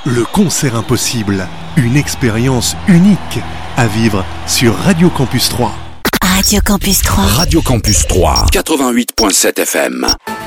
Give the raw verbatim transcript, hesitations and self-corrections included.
Le concert impossible, une expérience unique à vivre sur Radio Campus trois. Radio Campus trois. Radio Campus trois, quatre-vingt-huit virgule sept F M.